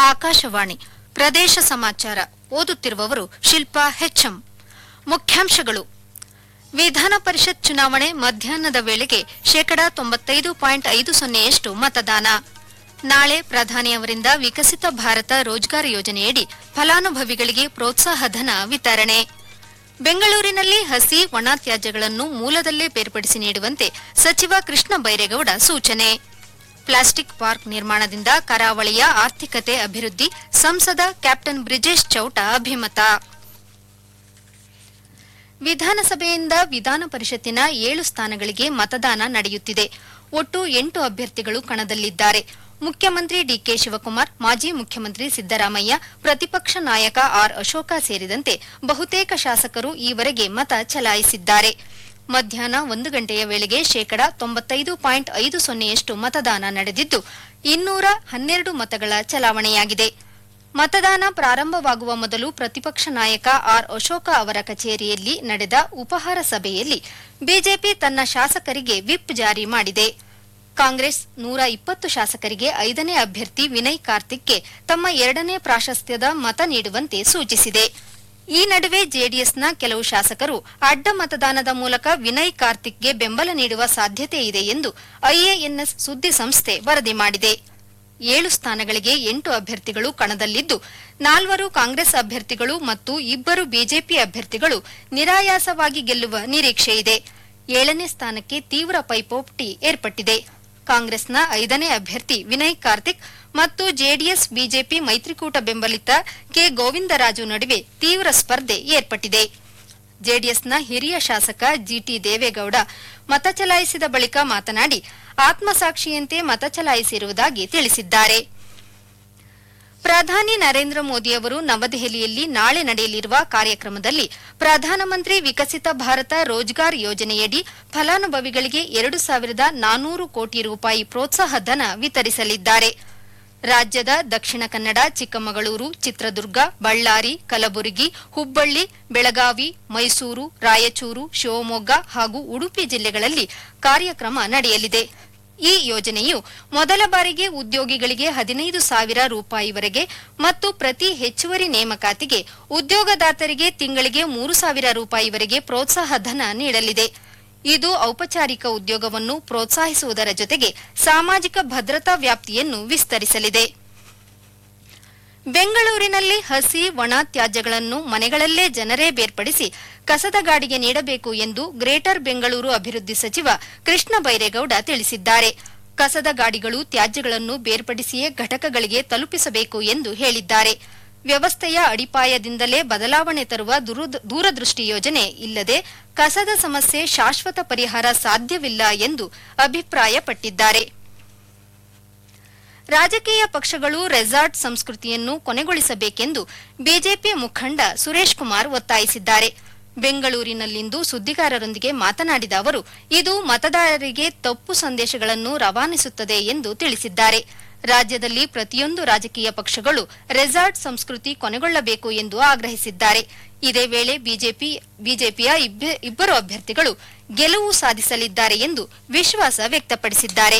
ಆಕಾಶವಾಣಿ ಪ್ರದೇಶ ಸಮಾಚಾರ ಓದುತ್ತಿರುವವರು ಶಿಲ್ಪಾ ಹೆಚ್ಎಂ. ಮುಖ್ಯಾಂಶಗಳು. ವಿಧಾನ ಪರಿಷತ್ ಚುನಾವಣೆ ಮಧ್ಯಾಹ್ನದ ವೇಳೆಗೆ 95.50% ಮತದಾನ. ನಾಳೆ ಪ್ರಧಾನಿಯವರಿಂದ ವಿಕಸಿತ ಭಾರತ ರೋಜ್ಗಾರ್ ಯೋಜನೆಯಡಿ ಫಲಾನುಭವಿಗಳಿಗೆ ಪ್ರೋತ್ಸಾಹ ಧನ ವಿತರಣೆ. ಬೆಂಗಳೂರಿನಲ್ಲಿ ಹಸಿ ಒಣ ತ್ಯಾಜ್ಯಗಳನ್ನು ಮೂಲದಲ್ಲೇ ಬೇರ್ಪಡಿಸಿ ನೀಡುವಂತೆ ಸಚಿವ ಕೃಷ್ಣ ಬೈರೇಗೌಡ ಸೂಚನೆ. ಪ್ಲಾಸ್ಟಿಕ್ ಪಾರ್ಕ್ ನಿರ್ಮಾಣದಿಂದ ಕರಾವಳಿಯ ಆರ್ಥಿಕತೆ ಅಭಿವೃದ್ಧಿ, ಸಂಸದ ಕ್ಯಾಪ್ಟನ್ ಬ್ರಿಜೇಶ್ ಚೌಟ ಅಭಿಮತ. ವಿಧಾನಸಭೆಯಿಂದ ವಿಧಾನ ಪರಿಷತ್ತಿನ 7 ಸ್ಥಾನಗಳಿಗೆ ಮತದಾನ ನಡೆಯುತ್ತಿದೆ. ಒಟ್ಟು 8 ಅಭ್ಯರ್ಥಿಗಳು ಕಣದಲ್ಲಿದ್ದಾರೆ. ಮುಖ್ಯಮಂತ್ರಿ ಡಿಕೆ ಶಿವಕುಮಾರ್, ಮಾಜಿ ಮುಖ್ಯಮಂತ್ರಿ ಸಿದ್ದರಾಮಯ್ಯ, ಪ್ರತಿಪಕ್ಷ ನಾಯಕ ಆರ್ ಅಶೋಕ ಸೇರಿದಂತೆ ಬಹುತೇಕ ಶಾಸಕರು ಈವರೆಗೆ ಮತ ಚಲಾಯಿಸಿದ್ದಾರೆ. ಮಧ್ಯಾಹ್ನ 1 ಗಂಟೆಯ ವೇಳೆಗೆ 95.50% ಮತದಾನ ನಡೆದಿದ್ದು 212 ಮತಗಳ ಚಲಾವಣೆಯಾಗಿದೆ. ಮತದಾನ ಪ್ರಾರಂಭವಾಗುವ ಮೊದಲು ಪ್ರತಿಪಕ್ಷ ನಾಯಕ ಆರ್ ಅಶೋಕ ಅವರ ಕಚೇರಿಯಲ್ಲಿ ನಡೆದ ಉಪಹಾರ ಸಭೆಯಲ್ಲಿ ಬಿಜೆಪಿ ತನ್ನ ಶಾಸಕರಿಗೆ ವಿಪ್ ಜಾರಿ ಮಾಡಿದೆ. ಕಾಂಗ್ರೆಸ್ 120 ಶಾಸಕರಿಗೆ 5ನೇ ಅಭ್ಯರ್ಥಿ ವಿನಯ್ ಕಾರ್ತಿಕ್ಗೆ ತಮ್ಮ 2ನೇ ಪ್ರಾಶಸ್ತ್ಯದ ಮತ ನೀಡುವಂತೆ ಸೂಚಿಸಿದೆ. ಈ ನಡುವೆ ಜೆಡಿಎಸ್ನ ಕೆಲವು ಶಾಸಕರು ಅಡ್ಡ ಮತದಾನದ ಮೂಲಕ ವಿನಯ್ ಕಾರ್ತಿಕ್ಗೆ ಬೆಂಬಲ ನೀಡುವ ಸಾಧ್ಯತೆ ಇದೆ ಎಂದು ಐಎಎನ್ಎಸ್ ಸುದ್ದಿ ಸಂಸ್ಥೆ ವರದಿ ಮಾಡಿದೆ. 7 ಸ್ಥಾನಗಳಿಗೆ 8 ಅಭ್ಯರ್ಥಿಗಳು ಕಣದಲ್ಲಿದ್ದು 4 ಕಾಂಗ್ರೆಸ್ ಅಭ್ಯರ್ಥಿಗಳು ಮತ್ತು 2 ಬಿಜೆಪಿ ಅಭ್ಯರ್ಥಿಗಳು ನಿರಾಯಾಸವಾಗಿ ಗೆಲ್ಲುವ ನಿರೀಕ್ಷೆಯಿದೆ. 7ನೇ ಸ್ಥಾನಕ್ಕೆ ತೀವ್ರ ಪೈಪೋಟಿ ಏರ್ಪಟ್ಟಿದೆ. ಕಾಂಗ್ರೆಸ್ನ 5ನೇ ಅಭ್ಯರ್ಥಿ ವಿನಯ್ ಕಾರ್ತಿಕ್ ಮತ್ತು ಜೆಡಿಎಸ್ ಬಿಜೆಪಿ ಮೈತ್ರಿಕೂಟ ಬೆಂಬಲಿತ ಕೆ ಗೋವಿಂದರಾಜು ನಡುವೆ ತೀವ್ರ ಸ್ಪರ್ಧೆ ಏರ್ಪಟ್ಟಿದೆ. ಜೆಡಿಎಸ್ನ ಹಿರಿಯ ಶಾಸಕ ಜಿಟಿ ದೇವೇಗೌಡ ಮತ ಚಲಾಯಿಸಿದ ಬಳಿಕ ಮಾತನಾಡಿ, ಆತ್ಮಸಾಕ್ಷಿಯಂತೆ ಮತ ಚಲಾಯಿಸಿರುವುದಾಗಿ ತಿಳಿಸಿದ್ದಾರೆ. ಪ್ರಧಾನಿ ನರೇಂದ್ರ ಮೋದಿಯವರು ನವದೆಹಲಿಯಲ್ಲಿ ನಾಳೆ ನಡೆಯಲಿರುವ ಕಾರ್ಯಕ್ರಮದಲ್ಲಿ ಪ್ರಧಾನಮಂತ್ರಿ ವಿಕಸಿತ ಭಾರತ ರೋಜ್ಗಾರ್ ಯೋಜನೆಯಡಿ ಫಲಾನುಭವಿಗಳಿಗೆ 2,400 ಕೋಟಿ ರೂಪಾಯಿ ಪ್ರೋತ್ಸಾಹ ಧನ ವಿತರಿಸಲಿದ್ದಾರೆ. ರಾಜ್ಯದ ದಕ್ಷಿಣ ಕನ್ನಡ, ಚಿಕ್ಕಮಗಳೂರು, ಚಿತ್ರದುರ್ಗ, ಬಳ್ಳಾರಿ, ಕಲಬುರಗಿ, ಹುಬ್ಬಳ್ಳಿ, ಬೆಳಗಾವಿ, ಮೈಸೂರು, ರಾಯಚೂರು, ಶಿವಮೊಗ್ಗ ಹಾಗೂ ಉಡುಪಿ ಜಿಲ್ಲೆಗಳಲ್ಲಿ ಕಾರ್ಯಕ್ರಮ ನಡೆಯಲಿದೆ. ಈ ಯೋಜನೆಯು ಮೊದಲ ಬಾರಿಗೆ ಉದ್ಯೋಗಿಗಳಿಗೆ 15,000 ರೂಪಾಯಿವರೆಗೆ ಮತ್ತು ಪ್ರತಿ ಹೆಚ್ಚುವರಿ ನೇಮಕಾತಿಗೆ ಉದ್ಯೋಗದಾತರಿಗೆ ತಿಂಗಳಿಗೆ 3,000 ರೂಪಾಯಿವರೆಗೆ ಪ್ರೋತ್ಸಾಹ ಧನ ನೀಡಲಿದೆ. ಇದು ಔಪಚಾರಿಕ ಉದ್ಯೋಗವನ್ನು ಪ್ರೋತ್ಸಾಹಿಸುವುದರ ಜೊತೆಗೆ ಸಾಮಾಜಿಕ ಭದ್ರತಾ ವ್ಯಾಪ್ತಿಯನ್ನು ವಿಸ್ತರಿಸಲಿದೆ. ಬೆಂಗಳೂರಿನಲ್ಲಿ ಹಸಿ ಒಣ ತ್ಯಾಜ್ಯಗಳನ್ನು ಮನೆಗಳಲ್ಲೇ ಜನರೇ ಬೇರ್ಪಡಿಸಿ ಕಸದ ಗಾಡಿಗೆ ನೀಡಬೇಕು ಎಂದು ಗ್ರೇಟರ್ ಬೆಂಗಳೂರು ಅಭಿವೃದ್ಧಿ ಸಚಿವ ಕೃಷ್ಣ ಬೈರೇಗೌಡ ತಿಳಿಸಿದ್ದಾರೆ. ಕಸದ ಗಾಡಿಗಳು ತ್ಯಾಜ್ಯಗಳನ್ನು ಬೇರ್ಪಡಿಸಿಯೇ ಘಟಕಗಳಿಗೆ ತಲುಪಿಸಬೇಕು ಎಂದು ಹೇಳಿದ್ದಾರೆ. ವ್ಯವಸ್ಥೆಯ ಅಡಿಪಾಯದಿಂದಲೇ ಬದಲಾವಣೆ ತರುವ ದೂರದೃಷ್ಟಿ ಯೋಜನೆ ಇಲ್ಲದೆ ಕಸದ ಸಮಸ್ಯೆ ಶಾಶ್ವತ ಪರಿಹಾರ ಸಾಧ್ಯವಿಲ್ಲ ಎಂದು ಅಭಿಪ್ರಾಯಪಟ್ಟಿದ್ದಾರೆ. ರಾಜಕೀಯ ಪಕ್ಷಗಳು ರೆಸಾರ್ಟ್ ಸಂಸ್ಕೃತಿಯನ್ನು ಕೊನೆಗೊಳಿಸಬೇಕೆಂದು ಬಿಜೆಪಿ ಮುಖಂಡ ಸುರೇಶ್ ಕುಮಾರ್ ಒತ್ತಾಯಿಸಿದ್ದಾರೆ. ಬೆಂಗಳೂರಿನಲ್ಲಿಂದು ಸುದ್ದಿಗಾರರೊಂದಿಗೆ ಮಾತನಾಡಿದ ಅವರು, ಇದು ಮತದಾರರಿಗೆ ತಪ್ಪು ಸಂದೇಶಗಳನ್ನು ರವಾನಿಸುತ್ತದೆ ಎಂದು ತಿಳಿಸಿದ್ದಾರೆ. ರಾಜ್ಯದಲ್ಲಿ ಪ್ರತಿಯೊಂದು ರಾಜಕೀಯ ಪಕ್ಷಗಳು ರೆಸಾರ್ಟ್ ಸಂಸ್ಕೃತಿ ಕೊನೆಗೊಳ್ಳಬೇಕು ಎಂದು ಆಗ್ರಹಿಸಿದ್ದಾರೆ. ಇದೇ ವೇಳೆ ಬಿಜೆಪಿಯ 2 ಅಭ್ಯರ್ಥಿಗಳು ಗೆಲುವು ಸಾಧಿಸಲಿದ್ದಾರೆ ಎಂದು ವಿಶ್ವಾಸ ವ್ಯಕ್ತಪಡಿಸಿದ್ದಾರೆ.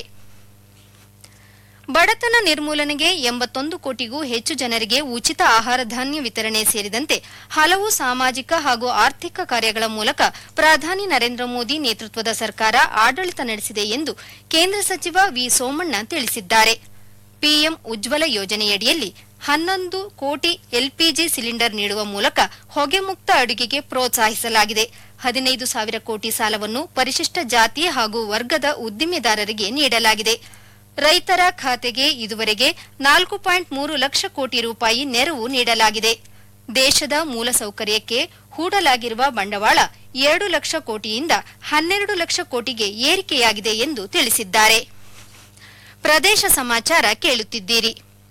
ಬಡತನ ನಿರ್ಮೂಲನೆಗೆ 81 ಕೋಟಿಗೂ ಹೆಚ್ಚು ಜನರಿಗೆ ಉಚಿತ ಆಹಾರ ಧಾನ್ಯ ವಿತರಣೆ ಸೇರಿದಂತೆ ಹಲವು ಸಾಮಾಜಿಕ ಹಾಗೂ ಆರ್ಥಿಕ ಕಾರ್ಯಗಳ ಮೂಲಕ ಪ್ರಧಾನಿ ನರೇಂದ್ರ ಮೋದಿ ನೇತೃತ್ವದ ಸರ್ಕಾರ ಆಡಳಿತ ನಡೆಸಿದೆ ಎಂದು ಕೇಂದ್ರ ಸಚಿವ ವಿ ಸೋಮಣ್ಣ ತಿಳಿಸಿದ್ದಾರೆ. ಪಿಎಂ ಉಜ್ವಲ ಯೋಜನೆಯಡಿಯಲ್ಲಿ 11 ಕೋಟಿ ಎಲ್ಪಿಜಿ ಸಿಲಿಂಡರ್ ನೀಡುವ ಮೂಲಕ ಹೊಗೆ ಮುಕ್ತ ಅಡುಗೆಗೆ ಪ್ರೋತ್ಸಾಹಿಸಲಾಗಿದೆ. 15,000 ಕೋಟಿ ಸಾಲವನ್ನು ಪರಿಶಿಷ್ಟ ಜಾತಿ ಹಾಗೂ ವರ್ಗದ ಉದ್ದಿಮೆದಾರರಿಗೆ ನೀಡಲಾಗಿದೆ. ರೈತರ ಖಾತೆಗೆ ಇದುವರೆಗೆ 4.3 ಲಕ್ಷ ಕೋಟಿ ರೂಪಾಯಿ ನೆರವು ನೀಡಲಾಗಿದೆ. ದೇಶದ ಮೂಲಸೌಕರ್ಯಕ್ಕೆ ಹೂಡಲಾಗಿರುವ ಬಂಡವಾಳ 2 ಲಕ್ಷ ಕೋಟಿಯಿಂದ 12 ಲಕ್ಷ ಕೋಟಿಗೆ ಏರಿಕೆಯಾಗಿದೆ ಎಂದು ತಿಳಿಸಿದ್ದಾರೆ. ಪ್ರದೇಶ ಸಮಾಚಾರ ಕೇಳುತ್ತಿದ್ದೀರಿ.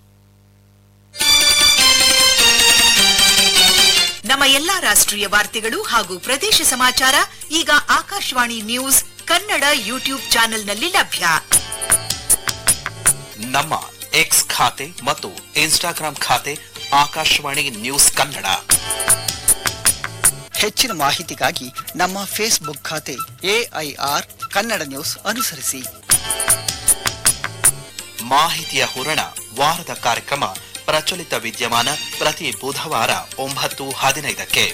ನಮ್ಮ ಎಲ್ಲಾ ರಾಷ್ಟ್ರೀಯ ವಾರ್ತೆಗಳು ಹಾಗೂ ಪ್ರದೇಶ ಸಮಾಚಾರ ಈಗ ಆಕಾಶವಾಣಿ ನ್ಯೂಸ್ ಕನ್ನಡ ಯೂಟ್ಯೂಬ್ ಚಾನೆಲ್ನಲ್ಲಿ ಲಭ್ಯ. ನಮ್ಮ ಎಕ್ಸ್ ಖಾತೆ ಮತ್ತು ಇನ್ಸ್ಟಾಗ್ರಾಂ ಖಾತೆ ಆಕಾಶವಾಣಿ ನ್ಯೂಸ್ ಕನ್ನಡ. ಹೆಚ್ಚಿನ ಮಾಹಿತಿಗಾಗಿ ನಮ್ಮ ಫೇಸ್ಬುಕ್ ಖಾತೆ AIR ಕನ್ನಡ ನ್ಯೂಸ್ ಅನುಸರಿಸಿ. ಮಾಹಿತಿಯ ಹೂರಣ ವಾರದ ಕಾರ್ಯಕ್ರಮ ಪ್ರಚಲಿತ ವಿದ್ಯಮಾನ ಪ್ರತಿ ಬುಧವಾರ 9:15ಕ್ಕೆ.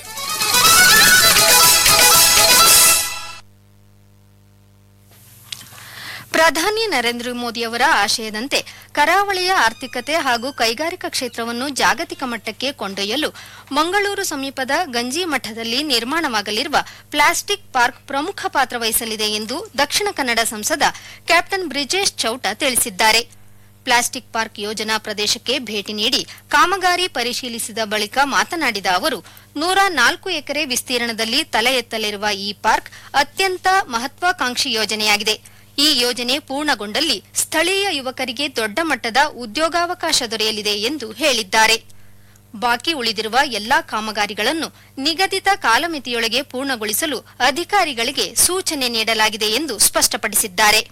ಪ್ರಧಾನಿ ನರೇಂದ್ರ ಮೋದಿಯವರ ಆಶಯದಂತೆ ಕರಾವಳಿಯ ಆರ್ಥಿಕತೆ ಹಾಗೂ ಕೈಗಾರಿಕಾ ಕ್ಷೇತ್ರವನ್ನು ಜಾಗತಿಕ ಮಟ್ಟಕ್ಕೆ ಕೊಂಡೊಯ್ಯಲು ಮಂಗಳೂರು ಸಮೀಪದ ಗಂಜಿಮಠದಲ್ಲಿ ನಿರ್ಮಾಣವಾಗಲಿರುವ ಪ್ಲಾಸ್ಟಿಕ್ ಪಾರ್ಕ್ ಪ್ರಮುಖ ಪಾತ್ರ ವಹಿಸಲಿದೆ ಎಂದು ದಕ್ಷಿಣ ಕನ್ನಡ ಸಂಸದ ಕ್ಯಾಪ್ಟನ್ ಬ್ರಿಜೇಶ್ ಚೌಟ ತಿಳಿಸಿದ್ದಾರೆ. ಪ್ಲಾಸ್ಟಿಕ್ ಪಾರ್ಕ್ ಯೋಜನಾ ಪ್ರದೇಶಕ್ಕೆ ಭೇಟಿ ನೀಡಿ ಕಾಮಗಾರಿ ಪರಿಶೀಲಿಸಿದ ಬಳಿಕ ಮಾತನಾಡಿದ ಅವರು 104 ಎಕರೆ ವಿಸ್ತೀರ್ಣದಲ್ಲಿ ತಲೆ ಎತ್ತಲಿರುವ ಈ ಪಾರ್ಕ್ ಅತ್ಯಂತ ಮಹತ್ವಾಕಾಂಕ್ಷಿ ಯೋಜನೆಯಾಗಿದೆ. ಈ ಯೋಜನೆ ಪೂರ್ಣಗೊಂಡಲ್ಲಿ ಸ್ಥಳೀಯ ಯುವಕರಿಗೆ ದೊಡ್ಡ ಮಟ್ಟದ ಉದ್ಯೋಗಾವಕಾಶ ದೊರೆಯಲಿದೆ ಎಂದು ಹೇಳಿದ್ದಾರೆ. ಬಾಕಿ ಉಳಿದಿರುವ ಎಲ್ಲಾ ಕಾಮಗಾರಿಗಳನ್ನು ನಿಗದಿತ ಕಾಲಮಿತಿಯೊಳಗೆ ಪೂರ್ಣಗೊಳಿಸಲು ಅಧಿಕಾರಿಗಳಿಗೆ ಸೂಚನೆ ನೀಡಲಾಗಿದೆ ಎಂದು ಸ್ಪಷ್ಟಪಡಿಸಿದ್ದಾರೆ.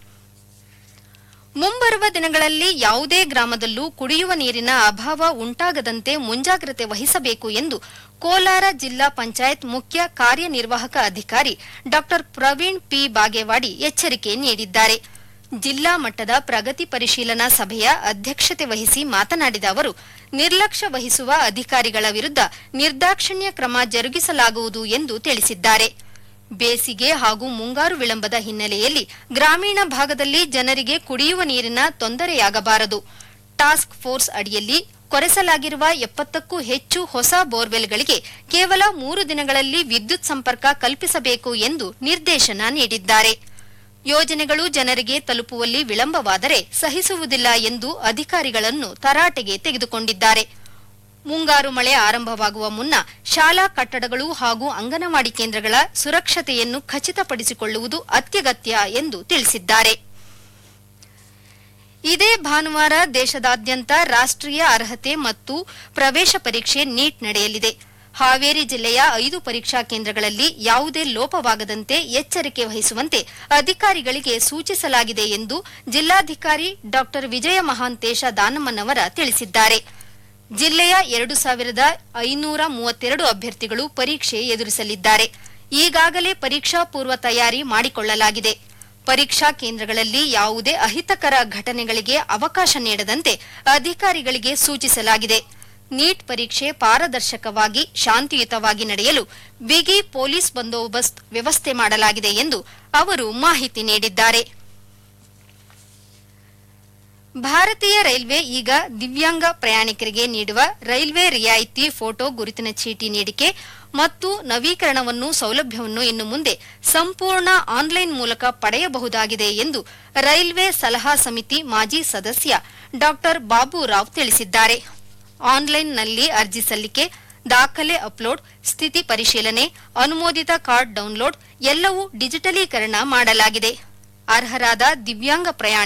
ಮುಂಬರುವ ದಿನಗಳಲ್ಲಿ ಯಾವುದೇ ಗ್ರಾಮದಲ್ಲೂ ಕುಡಿಯುವ ನೀರಿನ ಅಭಾವ ಉಂಟಾಗದಂತೆ ಮುಂಜಾಗ್ರತೆ ವಹಿಸಬೇಕು ಎಂದು ಕೋಲಾರ ಜಿಲ್ಲಾ ಪಂಚಾಯತ್ ಮುಖ್ಯ ಕಾರ್ಯನಿರ್ವಾಹಕ ಅಧಿಕಾರಿ ಡಾ ಪ್ರವೀಣ್ ಪಿ ಬಾಗೇವಾಡಿ ಎಚ್ಚರಿಕೆ ನೀಡಿದ್ದಾರೆ. ಜಿಲ್ಲಾ ಮಟ್ಟದ ಪ್ರಗತಿ ಪರಿಶೀಲನಾ ಸಭೆಯ ಅಧ್ಯಕ್ಷತೆ ವಹಿಸಿ ಮಾತನಾಡಿದ ಅವರು, ನಿರ್ಲಕ್ಷ್ಯ ವಹಿಸುವ ಅಧಿಕಾರಿಗಳ ವಿರುದ್ಧ ನಿರ್ದಾಕ್ಷಿಣ್ಯ ಕ್ರಮ ಜರುಗಿಸಲಾಗುವುದು ಎಂದು ತಿಳಿಸಿದ್ದಾರೆ. ಬೇಸಿಗೆ ಹಾಗೂ ಮುಂಗಾರು ವಿಳಂಬದ ಹಿನ್ನೆಲೆಯಲ್ಲಿ ಗ್ರಾಮೀಣ ಭಾಗದಲ್ಲಿ ಜನರಿಗೆ ಕುಡಿಯುವ ನೀರಿನ ತೊಂದರೆಯಾಗಬಾರದು. ಟಾಸ್ಕ್ ಫೋರ್ಸ್ ಅಡಿಯಲ್ಲಿ ಕೊರೆಸಲಾಗಿರುವ 70ಕ್ಕೂ ಹೆಚ್ಚು ಹೊಸ ಬೋರ್ವೆಲ್ಗಳಿಗೆ ಕೇವಲ 3 ದಿನಗಳಲ್ಲಿ ವಿದ್ಯುತ್ ಸಂಪರ್ಕ ಕಲ್ಪಿಸಬೇಕು ಎಂದು ನಿರ್ದೇಶನ ನೀಡಿದ್ದಾರೆ. ಯೋಜನೆಗಳು ಜನರಿಗೆ ತಲುಪುವಲ್ಲಿ ವಿಳಂಬವಾದರೆ ಸಹಿಸುವುದಿಲ್ಲ ಎಂದು ಅಧಿಕಾರಿಗಳನ್ನು ತರಾಟೆಗೆ ತೆಗೆದುಕೊಂಡಿದ್ದಾರೆ. ಮುಂಗಾರು ಮಳೆ ಆರಂಭವಾಗುವ ಮುನ್ನ ಶಾಲಾ ಕಟ್ಟಡಗಳು ಹಾಗೂ ಅಂಗನವಾಡಿ ಕೇಂದ್ರಗಳ ಸುರಕ್ಷತೆಯನ್ನು ಖಚಿತಪಡಿಸಿಕೊಳ್ಳುವುದು ಅತ್ಯಗತ್ಯ ಎಂದು ತಿಳಿಸಿದ್ದಾರೆ. ಇದೇ ಭಾನುವಾರ ದೇಶದಾದ್ಯಂತ ರಾಷ್ಟ್ರೀಯ ಅರ್ಹತೆ ಮತ್ತು ಪ್ರವೇಶ ಪರೀಕ್ಷೆ ನೀಟ್ ನಡೆಯಲಿದೆ. ಹಾವೇರಿ ಜಿಲ್ಲೆಯ 5 ಪರೀಕ್ಷಾ ಕೇಂದ್ರಗಳಲ್ಲಿ ಯಾವುದೇ ಲೋಪವಾಗದಂತೆ ಎಚ್ಚರಿಕೆ ವಹಿಸುವಂತೆ ಅಧಿಕಾರಿಗಳಿಗೆ ಸೂಚಿಸಲಾಗಿದೆ ಎಂದು ಜಿಲ್ಲಾಧಿಕಾರಿ ಡಾ ವಿಜಯ ಮಹಾಂತೇಶ ದಾನಮ್ಮನವರ ತಿಳಿಸಿದ್ದಾರೆ. ಜಿಲ್ಲೆಯ 2532 ಅಭ್ಯರ್ಥಿಗಳು ಪರೀಕ್ಷೆ ಎದುರಿಸಲಿದ್ದಾರೆ. ಈಗಾಗಲೇ ಪರೀಕ್ಷಾ ಪೂರ್ವ ತಯಾರಿ ಮಾಡಿಕೊಳ್ಳಲಾಗಿದೆ. ಪರೀಕ್ಷಾ ಕೇಂದ್ರಗಳಲ್ಲಿ ಯಾವುದೇ ಅಹಿತಕರ ಘಟನೆಗಳಿಗೆ ಅವಕಾಶ ನೀಡದಂತೆ ಅಧಿಕಾರಿಗಳಿಗೆ ಸೂಚಿಸಲಾಗಿದೆ. ನೀಟ್ ಪರೀಕ್ಷೆ ಪಾರದರ್ಶಕವಾಗಿ ಶಾಂತಿಯುತವಾಗಿ ನಡೆಯಲು ಬಿಗಿ ಪೊಲೀಸ್ ಬಂದೋಬಸ್ತ್ ವ್ಯವಸ್ಥೆ ಮಾಡಲಾಗಿದೆ ಎಂದು ಅವರು ಮಾಹಿತಿ ನೀಡಿದ್ದಾರೆ. ಭಾರತೀಯ ರೈಲ್ವೆ ಈಗ ದಿವ್ಯಾಂಗ ಪ್ರಯಾಣಿಕರಿಗೆ ನೀಡುವ ರೈಲ್ವೆ ರಿಯಾಯಿತಿ ಫೋಟೋ ಗುರುತಿನ ಚೀಟಿ ನೀಡಿಕೆ ಮತ್ತು ನವೀಕರಣವನ್ನು ಸೌಲಭ್ಯವನ್ನು ಇನ್ನು ಮುಂದೆ ಸಂಪೂರ್ಣ ಆನ್ಲೈನ್ ಮೂಲಕ ಪಡೆಯಬಹುದಾಗಿದೆ ಎಂದು ರೈಲ್ವೆ ಸಲಹಾ ಸಮಿತಿ ಮಾಜಿ ಸದಸ್ಯ ಡಾ ಬಾಬುರಾವ್ ತಿಳಿಸಿದ್ದಾರೆ. ಆನ್ಲೈನ್ನಲ್ಲಿ ಅರ್ಜಿ ಸಲ್ಲಿಕೆ, ದಾಖಲೆ ಅಪ್ಲೋಡ್, ಸ್ಥಿತಿ ಪರಿಶೀಲನೆ, ಅನುಮೋದಿತ ಕಾರ್ಡ್ ಡೌನ್ಲೋಡ್ ಎಲ್ಲವೂ ಡಿಜಿಟಲೀಕರಣ ಮಾಡಲಾಗಿದೆ. ಅರ್ಹರಾದ ದಿವ್ಯಾಂಗ ಪ್ರಯಾಣಿಕರು